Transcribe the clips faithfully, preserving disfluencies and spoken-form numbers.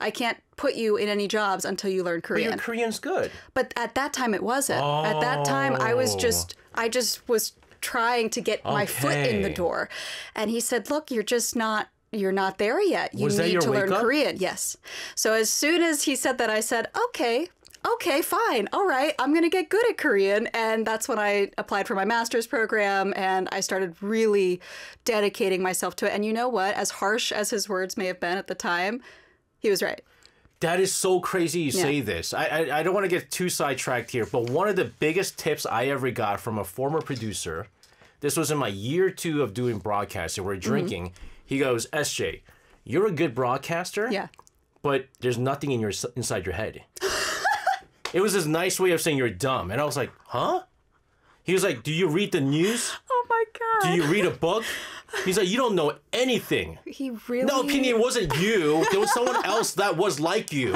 I can't put you in any jobs until you learn Korean. But your Korean's good. But at that time, it wasn't. Oh. At that time, I was just, I just was trying to get my foot in the Okay. door. And he said, look, you're just not, you're not there yet. You Was that need your to learn wake up? Korean. Yes. So as soon as he said that, I said, okay, okay, fine. All right. I'm going to get good at Korean. And that's when I applied for my master's program and I started really dedicating myself to it. And you know what? As harsh as his words may have been at the time, he was right. That is so crazy you Yeah. say this. I, I I don't want to get too sidetracked here, but one of the biggest tips I ever got from a former producer, this was in my year two of doing broadcasting, we're drinking. He goes, S J, you're a good broadcaster, Yeah. but there's nothing in your inside your head. It was his nice way of saying you're dumb. And I was like, huh? He was like, do you read the news? Oh my God. Do you read a book? He's like, you don't know anything. He really. No, Kenny, it wasn't you. There was someone else that was like you.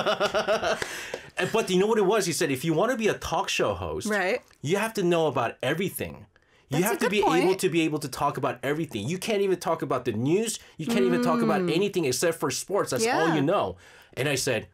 And, but you know what it was? He said, if you want to be a talk show host, Right. you have to know about everything. You That's a have to good be point. able to be able to talk about everything. You can't even talk about the news. You can't even talk about anything except for sports. That's all Mm. Yeah. you know. And I said,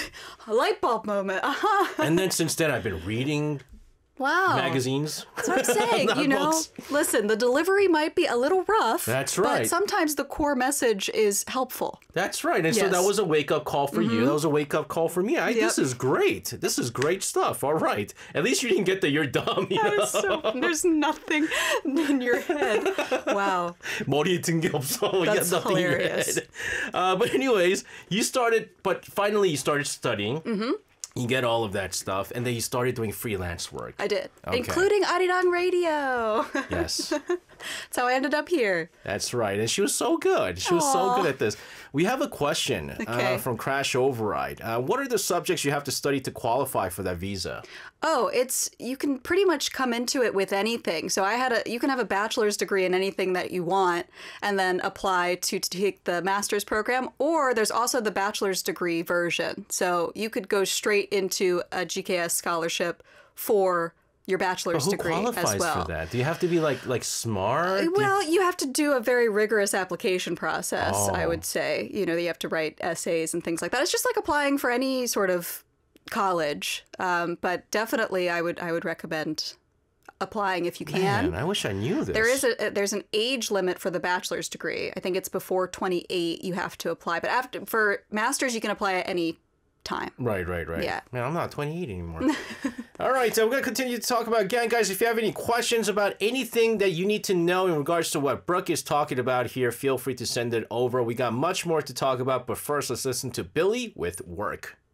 A light bulb moment. Uh-huh. and then since then I've been reading Wow. magazines. That's what I'm saying. Not You know, books. listen, the delivery might be a little rough. That's right. But sometimes the core message is helpful. That's right. And so Yes. that was a wake-up call for you. That was a wake-up call for me. I, This Yep. is great. This is great stuff. All right. At least you didn't get the you're dumb. You know? So there's nothing in your head. Wow. 머리에 든 게 없어. You That's got nothing in your hilarious. head. Uh, but anyways, you started, but finally you started studying. Mm-hmm. You get all of that stuff, and then you started doing freelance work. I did. Okay. Including Arirang Radio. Yes. That's how I ended up here. That's right. And she was so good. She was so Aw. good at this. We have a question Okay. uh, from Crash Override. Uh, what are the subjects you have to study to qualify for that visa? Oh, it's you can pretty much come into it with anything. So I had a you can have a bachelor's degree in anything that you want and then apply to, to take the master's program, or there's also the bachelor's degree version. So you could go straight into a G K S scholarship for your bachelor's Who degree qualifies as well. for that? Do you have to be like like smart? Do you- Well, you have to do a very rigorous application process, I Oh. would say. You know, you have to write essays and things like that. It's just like applying for any sort of college. Um, but definitely I would I would recommend applying if you can. Man, I wish I knew this. There is a there's an age limit for the bachelor's degree. I think it's before twenty-eight you have to apply. But after for masters you can apply at any time. Right, right, right. Yeah. Man, I'm not twenty-eight anymore. All right, so we're going to continue to talk about, again, guys, if you have any questions about anything that you need to know in regards to what Brooke is talking about here, feel free to send it over. We got much more to talk about, but first, let's listen to Billy with Work.